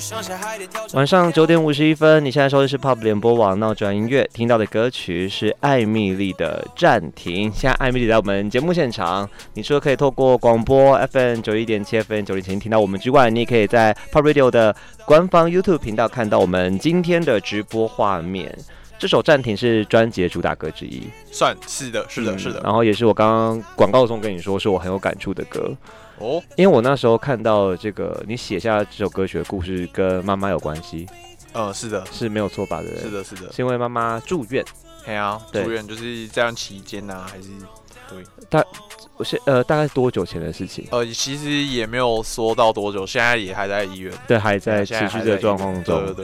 晚上9:51，你现在收的是 Pop 联播网闹转音乐，听到的歌曲是艾蜜莉的《暂停》。现在艾蜜莉在我们节目现场，你除了可以透过广播 FM 91.7 FM 90.7听到我们之外，你也可以在 Pop Radio 的官方 YouTube 频道看到我们今天的直播画面。这首《暂停》是专辑的主打歌之一， 算是的，是的，是的。 然后也是我刚刚广告中跟你说，是我很有感触的歌。 哦， 因为我那时候看到这个，你写下这首歌曲的故事跟妈妈有关系。 是的， 是没有错吧？对不对？ 是的，是的， 是因为妈妈住院。 对啊，住院就是这样期间啊，还是对？大概多久前的事情？ 其实也没有说到多久，现在也还在医院。 对，还在持续的状况中。 对对对，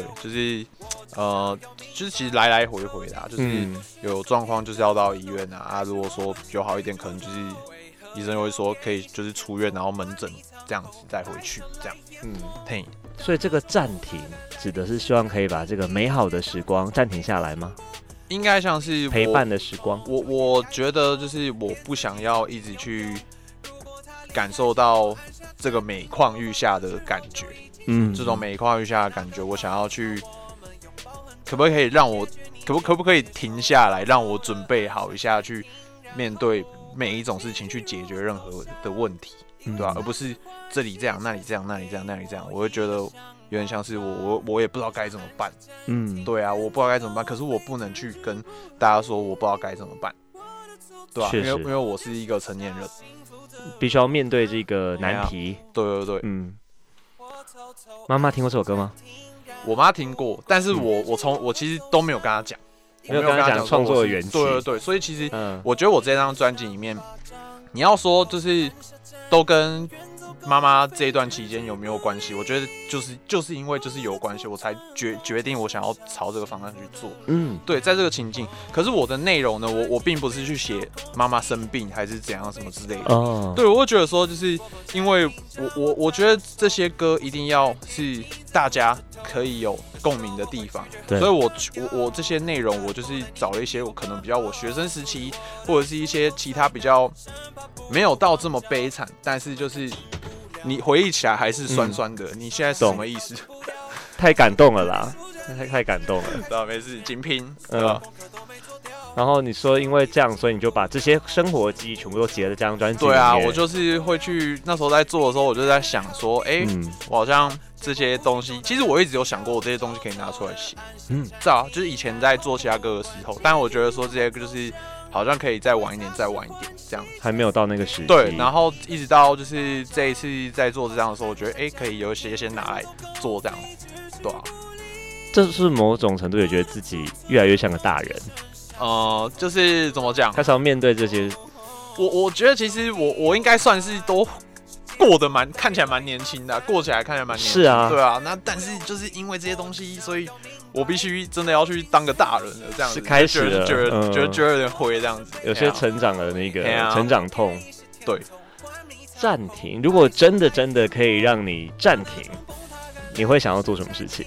就是其实来来回回啦，就是有状况就是要到医院啊。如果说有好一点，可能就是医生会说可以就是出院，然后门诊这样子再回去这样。嘿。 所以这个暂停指的是希望可以把这个美好的时光暂停下来吗？ 应该像是陪伴的时光。 我觉得就是我不想要一直去感受到这个每况愈下的感觉。这种每况愈下的感觉，我想要去，可不可以让我可不可以停下来，让我准备好一下去面对每一种事情，去解决任何的问题，对吧？而不是这里这样，那里这样，那里这样，那里这样，我会觉得有点像是我也不知道该怎么办。对啊，我不知道该怎么办，可是我不能去跟大家说我不知道该怎么办，对吧？因为我是一个成年人， 必须要面对这个难题。 对对对， 妈妈听过这首歌吗？ 我妈听过，但是我其实都没有跟她讲， 没有跟她讲创作的缘起。 对对对，所以其实我觉得我这张专辑里面，你要说就是都跟妈妈这一段期间有没有关系？我觉得就是因为就是有关系，我才决定我想要朝这个方向去做。对，在这个情境，可是我的内容呢，我并不是去写妈妈生病还是怎样什么之类的。对，我会觉得说，就是因为我觉得这些歌一定要是大家可以有共鸣的地方，所以我这些内容我就是找了一些我可能比较我学生时期或者是一些其他比较没有到这么悲惨，但是就是你回忆起来还是酸酸的。你现在是什么意思？ 太感动了啦，太感动了。 对啊，没事，精拼。 然后你说因为这样，所以你就把这些生活记忆全部都结在这张专辑里面。 对啊，我就是会去那时候在做的时候，我就在想说，我好像这些东西，其实我一直有想过，我这些东西可以拿出来写。是啊，就是以前在做其他歌的时候，但我觉得说这些就是好像可以再晚一点，再晚一点这样。还没有到那个时期。 对，然后一直到就是这一次在做这样的时候，我觉得可以有一些先拿来做这样，对啊。 这是某种程度也觉得自己越来越像个大人。 就是怎么讲， 开始要面对这些。 我觉得其实我应该算是都过得看起来蛮年轻的，过起来看起来蛮年轻的。是啊，对啊。那但是就是因为这些东西，所以我必须真的要去当个大人了，这样子。是开始了，觉得有点灰这样子。 有些成长的那个成长痛。 对。 暂停，如果真的可以让你暂停，你会想要做什么事情？